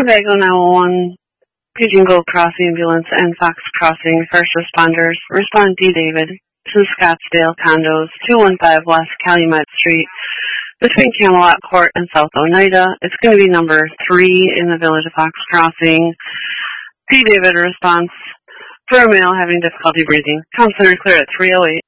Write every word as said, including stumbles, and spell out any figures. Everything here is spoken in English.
Winnebago nine one one, Pigeon Grove Crossing Ambulance, and Fox Crossing first responders respond D. David to Scottsdale Condos, two one five West Calumet Street, between Camelot Court and South Oneida. It's going to be number three in the village of Fox Crossing. D. David responds for a male having difficulty breathing. Comm Center clear at three oh eight.